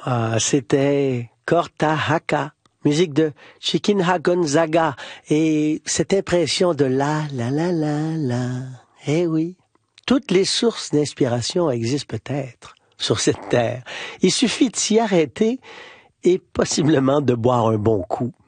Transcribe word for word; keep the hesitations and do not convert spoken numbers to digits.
Ah, c'était Corta Haka, musique de Chiquinha Gonzaga, et cette impression de la, la, la, la, la. Eh oui, toutes les sources d'inspiration existent peut-être sur cette terre. Il suffit de s'y arrêter et possiblement de boire un bon coup.